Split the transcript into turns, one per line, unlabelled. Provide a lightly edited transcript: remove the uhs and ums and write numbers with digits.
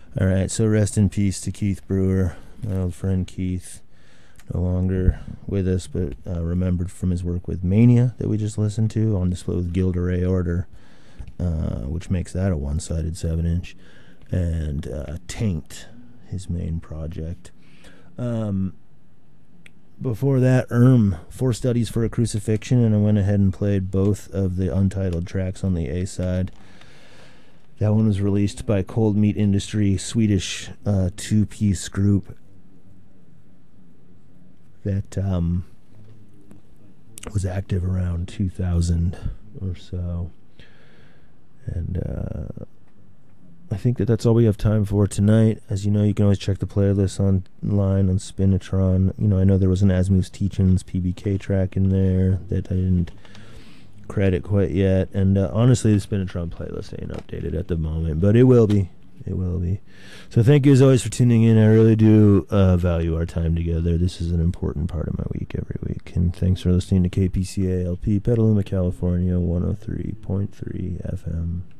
All right, so rest in peace to Keith Brewer, my old friend Keith. No longer with us, but remembered from his work with Mania that we just listened to, on display with Gilda Ray Order, which makes that a one-sided 7-inch, and Taint, his main project. Before that, Four Studies for a Crucifixion, and I went ahead and played both of the untitled tracks on the A-side. That one was released by Cold Meat Industry, Swedish two-piece group that was active around 2000 or so. And I think that's all we have time for tonight. As you know, you can always check the playlist online on Spinitron. You know, I know there was an Asmus Teachings PBK track in there that I didn't credit quite yet. And honestly, the Spinitron playlist ain't updated at the moment, but it will be. It will be. So thank you as always for tuning in. I really do value our time together. This is an important part of my week every week. And thanks for listening to KPCA LP, Petaluma, California, 103.3 FM.